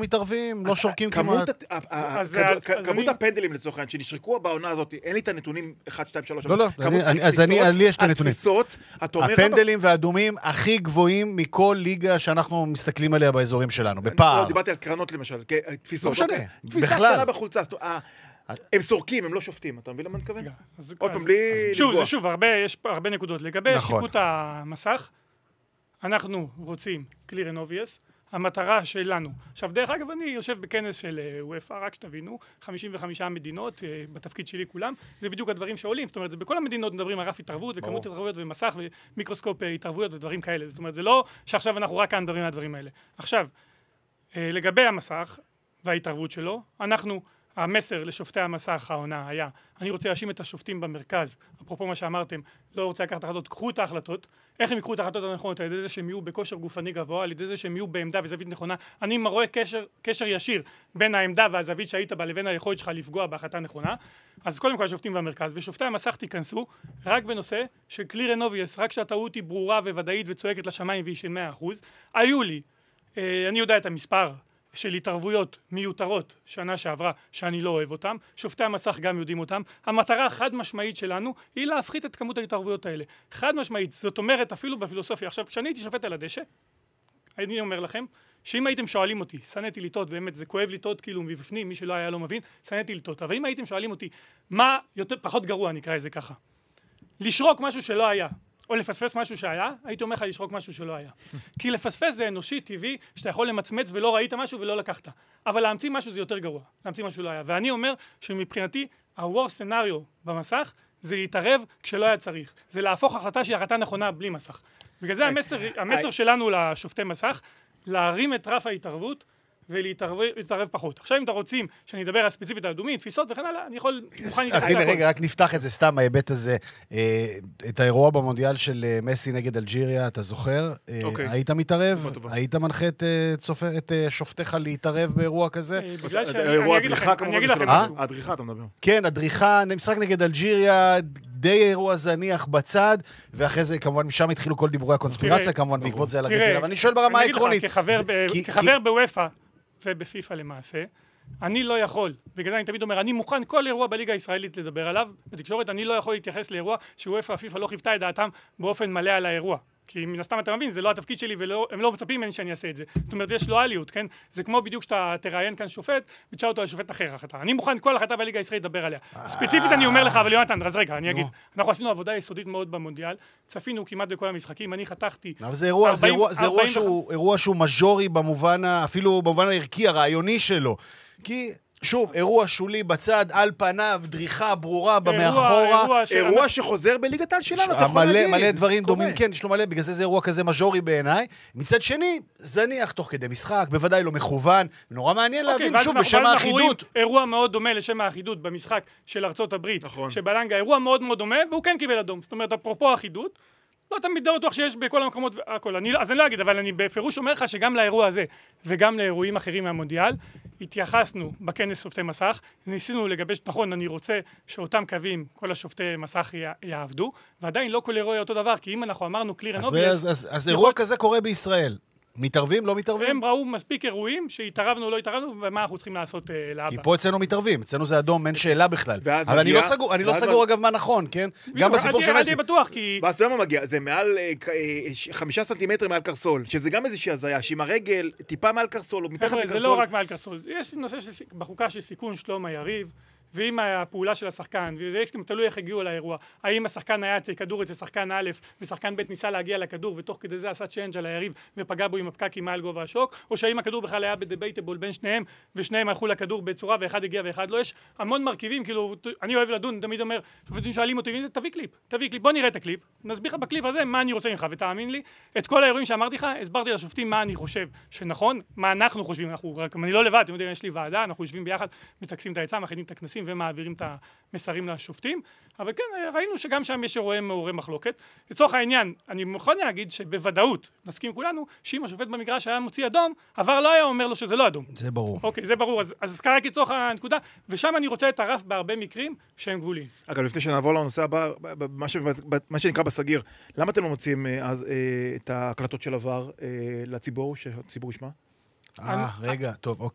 מתערבים, לא שורקים כמעט. כמות הפנדלים לצורך העניין, שנשרקו בעונה הזאת, אין לי את הנתונים 1, 2, 3. לא, אז לי יש את הנתונים. התפיסות, הפנדלים והאדומים הכי גבוהים מכל ליגה שאנחנו מסתכלים עליה באזורים שלנו, בפער. דיברתי על קרנות למשל, תפיסות. לא משנה, תפיסה קטנה בחולצה. הם סורקים, הם לא שופטים, אתה מבין למה אני מתכוון? עוד פעם, בלי לגוע. שוב, יש הרבה נקודות. לגבי שיפוט המסך, אנחנו רוצים clear and obvious, המטרה שלנו. עכשיו, דרך אגב, אני יושב בכנס של UEFA, רק שתבינו, 55 מדינות, בתפקיד שלי כולם, זה בדיוק הדברים שעולים. זאת אומרת, זה בכל המדינות מדברים על רף התערבות, וכמות התערבויות ומסך, ומיקרוסקופ התערבויות ודברים כאלה. זאת אומרת, זה לא שעכשיו אנחנו רק כאן מדברים על הדברים האלה. עכשיו, לגבי המסך וההתערבות שלו, המסר לשופטי המסך העונה היה, אני רוצה להאשים את השופטים במרכז, אפרופו מה שאמרתם, לא רוצה לקחת החלטות, קחו את ההחלטות, איך הם יקחו את ההחלטות הנכונות, על ידי זה שהם יהיו בכושר גופני גבוה, על ידי זה שהם יהיו בעמדה וזווית נכונה, אני רואה קשר ישיר בין העמדה והזווית שהיית בה לבין היכולת שלך לפגוע בהחלטה נכונה, אז קודם כל השופטים במרכז, ושופטי המסך תיכנסו רק בנושא של clear and obvious, רק שהטעות היא ברורה וודאית וצועקת לשמיים והיא של 100%, היו לי, אני יודע את המספר, של התערבויות מיותרות שנה שעברה שאני לא אוהב אותם, שופטי המסך גם יודעים אותם, המטרה חד משמעית שלנו היא להפחית את כמות ההתערבויות האלה, חד משמעית, זאת אומרת אפילו בפילוסופיה, עכשיו כשאני הייתי שופט על הדשא, אני אומר לכם, שאם הייתם שואלים אותי, שנאתי לטעות, באמת זה כואב לטעות כאילו מבפנים, מי שלא היה לא מבין, שנאתי לטעות, אבל אם הייתם שואלים אותי, מה יותר, פחות גרוע נקרא את זה ככה, לשרוק משהו שלא היה, או לפספס משהו שהיה, הייתי אומר לך לשרוק משהו שלא היה. כי לפספס זה אנושי, טבעי, שאתה יכול למצמץ ולא ראית משהו ולא לקחת. אבל להמציא משהו זה יותר גרוע, להמציא משהו לא היה. ואני אומר שמבחינתי, ה-worst scenario במסך, זה להתערב כשלא היה צריך. זה להפוך החלטה שהיא החלטה נכונה בלי מסך. בגלל זה המסר שלנו לשופטי מסך, להרים את רף ההתערבות, ולהתערב פחות. עכשיו אם אתה רוצים שאני אדבר על ספציפית האדומים, תפיסות וכן הלאה, אני יכול... אז הנה רגע, רק נפתח את זה סתם, ההיבט הזה, את האירוע במונדיאל של מסי נגד אלג'יריה, אתה זוכר? היית מתערב? היית מנחה את שופטיך להתערב באירוע כזה? בגלל שאני אגיד לכם... הדריכה אתה מדבר. כן, הדריכה, משחק נגד אלג'יריה, די אירוע זניח בצד, ואחרי זה כמובן משם התחילו כל דיבורי הקונספירציה, כמובן בעקבות זה על הגדיל, אבל אני שואל ברמה העקרונית. כחבר בוופא ובפיפה למעשה, אני לא יכול, בגלל זה אני תמיד אומר, אני מוכן כל אירוע בליגה הישראלית לדבר עליו, בתקשורת אני לא יכול להתייחס לאירוע שוופא ופיפה לא חיוותה את דעתם באופן מלא על האירוע. כי מן הסתם אתה מבין, זה לא התפקיד שלי והם לא מצפים ממני שאני אעשה את זה. זאת אומרת, יש לואליות, כן? זה כמו בדיוק שאתה תראיין כאן שופט ותשאל אותו על שופט אחר החלטה. אני מוכן כל החלטה בליגה הישראלית לדבר עליה. ספציפית אני אומר לך, אבל יונתן, אז רגע, אני אגיד. אנחנו עשינו עבודה יסודית מאוד במונדיאל, צפינו כמעט בכל המשחקים, אני חתכתי... אבל זה אירוע שהוא מז'ורי במובן, אפילו במובן הערכי, הרעיוני שלו. כי... שוב, אירוע שולי בצד, על פניו, דריכה ברורה במאחורה. אירוע שחוזר בליגת העל שלנו, אתה יכול להגיד. מלא דברים דומים, כן, יש לו מלא, בגלל זה אירוע כזה מז'ורי בעיניי. מצד שני, זניח תוך כדי משחק, בוודאי לא מכוון, נורא מעניין להבין, שוב, בשם האחידות. אירוע מאוד דומה לשם האחידות במשחק של ארצות הברית, שבלנגה, אירוע מאוד מאוד דומה, והוא כן קיבל אדום. זאת אומרת, אפרופו האחידות, לא תמיד בטוח שיש בכל המקומות והכל. אז אני לא אגיד, אבל אני בפירוש אומר לך שגם לאירוע הזה וגם לאירועים אחרים מהמונדיאל, התייחסנו בכנס שופטי מסך, ניסינו לגבש, נכון, אני רוצה שאותם קווים, כל השופטי מסך יעבדו, ועדיין לא כל אירוע אותו דבר, כי אם אנחנו אמרנו clear and obvious... אז אירוע כזה קורה בישראל. מתערבים, לא מתערבים? הם ראו מספיק אירועים שהתערבנו או לא התערבנו, ומה אנחנו צריכים לעשות להבא. כי פה אצלנו מתערבים, אצלנו זה אדום, אין שאלה בכלל. אבל אני לא סגור אגב מה נכון, כן? גם בסיפור של מסי. אני בטוח, כי... ואז אתה יודע מה מגיע? זה מעל 5 סנטימטר מעל קרסול, שזה גם איזושהי הזיה, שעם הרגל טיפה מעל קרסול או מתחת לקרסול. זה לא רק מעל קרסול, יש נושא בחוקה של סיכון שלום היריב, ועם הפעולה של השחקן, וזה גם תלוי איך הגיעו לאירוע. האם השחקן היה אצל כדור אצל שחקן א', ושחקן ב' ניסה להגיע לכדור, ותוך כדי זה עשה צ'יינג' על היריב, ופגע בו עם הפקקים מעל גובה השוק, או שהאם הכדור בכלל היה בדבייטבול בין שניהם, ושניהם הלכו לכדור בצורה, ואחד הגיע ואחד לא. יש המון מרכיבים, כאילו, אני אוהב לדון, תמיד אומר, שופטים שואלים אותי, תביא קליפ, בוא נראה את הקליפ, נסביר לך בקליפ הזה מה אני רוצה ממך, ותאמין לי, את כל האירועים שאמרתי לך, הסברתי לשופטים מה אני חושב שנכון, מה אנחנו חושבים, אני לא לבד, אתם יודעים, יש לי ועדה, אנחנו יושבים ביחד, מתעקסים את העצה, מכינים את הכנסים ומעבירים את המסרים לשופטים, אבל כן, ראינו שגם שם יש אירועי מעוררי מחלוקת. לצורך העניין, אני מוכן להגיד שבוודאות, נסכים כולנו, שאם השופט במגרש היה מוציא אדום, עבר לא היה אומר לו שזה לא אדום. זה ברור. אוקיי, זה ברור. אז רק לצורך הנקודה, ושם אני רוצה את הרף בהרבה מקרים שהם גבוליים. אגב, לפני שנעבור לנושא הבא, מה שנקרא בסגיר, למה אתם לא מוצאים את ההקלטות של עבר לציבור, שהציבור ישמע? רגע, טוב,